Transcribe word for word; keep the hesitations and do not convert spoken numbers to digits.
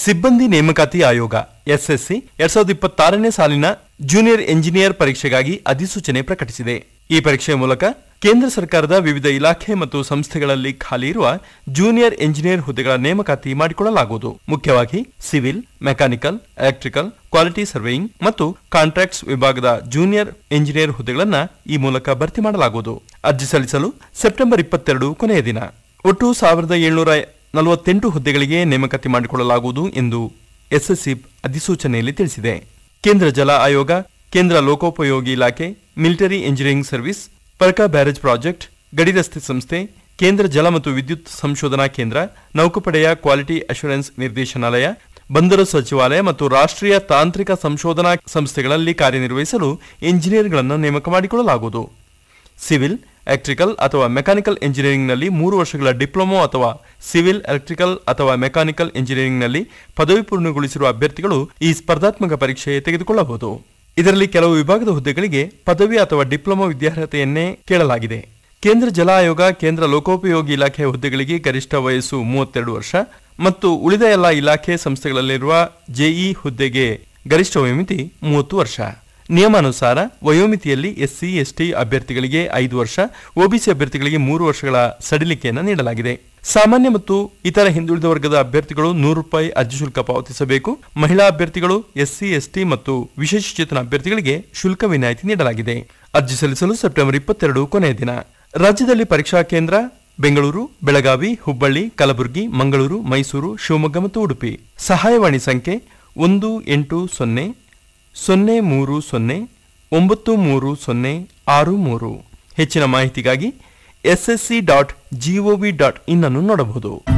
ಸಿಬ್ಬಂದಿ ನೇಮಕಾತಿ ಆಯೋಗ ಎಸ್ಎಸ್ಸಿ ಎರಡ್ ಸಾವಿರದ ಇಪ್ಪತ್ತಾರನೇ ಸಾಲಿನ ಜೂನಿಯರ್ ಎಂಜಿನಿಯರ್ ಪರೀಕ್ಷೆಗಾಗಿ ಅಧಿಸೂಚನೆ ಪ್ರಕಟಿಸಿದೆ. ಈ ಪರೀಕ್ಷೆಯ ಮೂಲಕ ಕೇಂದ್ರ ಸರ್ಕಾರದ ವಿವಿಧ ಇಲಾಖೆ ಮತ್ತು ಸಂಸ್ಥೆಗಳಲ್ಲಿ ಖಾಲಿ ಇರುವ ಜೂನಿಯರ್ ಎಂಜಿನಿಯರ್ ಹುದ್ದೆಗಳ ನೇಮಕಾತಿ ಮಾಡಿಕೊಳ್ಳಲಾಗುವುದು. ಮುಖ್ಯವಾಗಿ civil, mechanical, electrical, quality surveying ಮತ್ತು ಕಾಂಟ್ರಾಕ್ಟ್ಸ್ ವಿಭಾಗದ ಜೂನಿಯರ್ ಎಂಜಿನಿಯರ್ ಹುದ್ದೆಗಳನ್ನು ಈ ಮೂಲಕ ಭರ್ತಿ ಮಾಡಲಾಗುವುದು. ಅರ್ಜಿ ಸಲ್ಲಿಸಲು ಸೆಪ್ಟೆಂಬರ್ ಇಪ್ಪತ್ತೆರಡು ಕೊನೆಯ ದಿನ. ಒಟ್ಟು ಸಾವಿರದ ಏಳ್ನೂರ ನಲವತ್ತೆಂಟು ಹುದ್ದೆಗಳಿಗೆ ನೇಮಕಾತಿ ಮಾಡಿಕೊಳ್ಳಲಾಗುವುದು ಎಂದು ಎಸ್ಎಸ್ಸಿ ಅಧಿಸೂಚನೆಯಲ್ಲಿ ತಿಳಿಸಿದೆ. ಕೇಂದ್ರ ಜಲ ಆಯೋಗ, ಕೇಂದ್ರ ಲೋಕೋಪಯೋಗಿ ಇಲಾಖೆ, military engineering service, ಪರ್ಕಾ barrage project, ಗಡಿ ರಸ್ತೆ ಸಂಸ್ಥೆ, ಕೇಂದ್ರ ಜಲ ಮತ್ತು ವಿದ್ಯುತ್ ಸಂಶೋಧನಾ ಕೇಂದ್ರ, ನೌಕಾಪಡೆಯ ಕ್ವಾಲಿಟಿ ಅಶ್ಯೂರೆನ್ಸ್ ನಿರ್ದೇಶನಾಲಯ, ಬಂದರು ಸಚಿವಾಲಯ ಮತ್ತು ರಾಷ್ಟ್ರೀಯ ತಾಂತ್ರಿಕ ಸಂಶೋಧನಾ ಸಂಸ್ಥೆಗಳಲ್ಲಿ ಕಾರ್ಯನಿರ್ವಹಿಸಲು ಇಂಜಿನಿಯರ್ಗಳನ್ನು ನೇಮಕ ಮಾಡಿಕೊಳ್ಳಲಾಗುವುದು. ಸಿವಿಲ್, ಎಲೆಕ್ಟ್ರಿಕಲ್ ಅಥವಾ ಮೆಕ್ಯಾನಿಕಲ್ ಇಂಜಿನಿಯರಿಂಗ್ನಲ್ಲಿ ಮೂರು ವರ್ಷಗಳ ಡಿಪ್ಲೊಮೊ ಅಥವಾ ಸಿವಿಲ್, ಎಲೆಕ್ಟ್ರಿಕಲ್ ಅಥವಾ ಮೆಕ್ಯಾನಿಕಲ್ ಇಂಜಿನಿಯರಿಂಗ್ನಲ್ಲಿ ಪದವಿ ಪೂರ್ಣಗೊಳಿಸಿರುವ ಅಭ್ಯರ್ಥಿಗಳು ಈ ಸ್ಪರ್ಧಾತ್ಮಕ ಪರೀಕ್ಷೆ ತೆಗೆದುಕೊಳ್ಳಬಹುದು. ಇದರಲ್ಲಿ ಕೆಲವು ವಿಭಾಗದ ಹುದ್ದೆಗಳಿಗೆ ಪದವಿ ಅಥವಾ ಡಿಪ್ಲೊಮೊ ವಿದ್ಯಾರ್ಹತೆಯನ್ನೇ ಕೇಳಲಾಗಿದೆ. ಕೇಂದ್ರ ಜಲ ಆಯೋಗ, ಕೇಂದ್ರ ಲೋಕೋಪಯೋಗಿ ಇಲಾಖೆಯ ಹುದ್ದೆಗಳಿಗೆ ಗರಿಷ್ಠ ವಯಸ್ಸು ಮೂವತ್ತೆರಡು ವರ್ಷ ಮತ್ತು ಉಳಿದ ಎಲ್ಲ ಇಲಾಖೆ ಸಂಸ್ಥೆಗಳಲ್ಲಿರುವ ಜೆಇ ಹುದ್ದೆಗೆ ಗರಿಷ್ಠ ವಯೋಮಿತಿ ಮೂವತ್ತು ವರ್ಷ. ನಿಯಮಾನುಸಾರ ವಯೋಮಿತಿಯಲ್ಲಿ ಎಸ್ಸಿ, ಎಸ್ಟಿ ಅಭ್ಯರ್ಥಿಗಳಿಗೆ ಐದು ವರ್ಷ, ಒಬಿಸಿ ಅಭ್ಯರ್ಥಿಗಳಿಗೆ ಮೂರು ವರ್ಷಗಳ ಸಡಿಲಿಕೆಯನ್ನು ನೀಡಲಾಗಿದೆ. ಸಾಮಾನ್ಯ ಮತ್ತು ಇತರ ಹಿಂದುಳಿದ ವರ್ಗದ ಅಭ್ಯರ್ಥಿಗಳು ನೂರು ರೂಪಾಯಿ ಅರ್ಜಿ ಶುಲ್ಕ ಪಾವತಿಸಬೇಕು. ಮಹಿಳಾ ಅಭ್ಯರ್ಥಿಗಳು, ಎಸ್ಸಿ, ಎಸ್ಟಿ ಮತ್ತು ವಿಶೇಷಚೇತನ ಅಭ್ಯರ್ಥಿಗಳಿಗೆ ಶುಲ್ಕ ವಿನಾಯಿತಿ ನೀಡಲಾಗಿದೆ. ಅರ್ಜಿ ಸಲ್ಲಿಸಲು ಸೆಪ್ಟೆಂಬರ್ ಇಪ್ಪತ್ತೆರಡು ಕೊನೆಯ ದಿನ. ರಾಜ್ಯದಲ್ಲಿ ಪರೀಕ್ಷಾ ಕೇಂದ್ರ ಬೆಂಗಳೂರು, ಬೆಳಗಾವಿ, ಹುಬ್ಬಳ್ಳಿ, ಕಲಬುರಗಿ, ಮಂಗಳೂರು, ಮೈಸೂರು, ಶಿವಮೊಗ್ಗ ಮತ್ತು ಉಡುಪಿ. ಸಹಾಯವಾಣಿ ಸಂಖ್ಯೆ ಒಂದು ಎಂಟು ಸೊನ್ನೆ ಸೊನ್ನೆ ಮೂರು ಸೊನ್ನೆ ಒಂಬತ್ತು ಮೂರು ಸೊನ್ನೆ ಆರು ಮೂರು. ಹೆಚ್ಚಿನ ಮಾಹಿತಿಗಾಗಿ SSC dot gov dot in ಅನ್ನು ನೋಡಬಹುದು.